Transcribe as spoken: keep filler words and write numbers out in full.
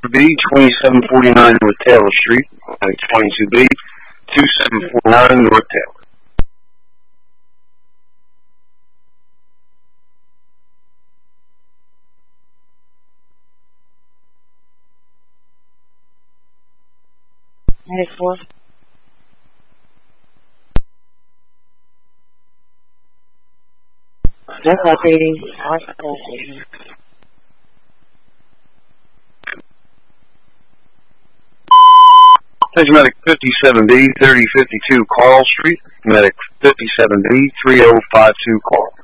B, twenty-seven forty-nine North Taylor Street, twenty-two B, twenty-seven forty-nine North Taylor. Medic four. That's updating. Attention Medic fifty-seven B, thirty fifty-two Carl Street. Medic fifty-seven B, three oh five two Carl.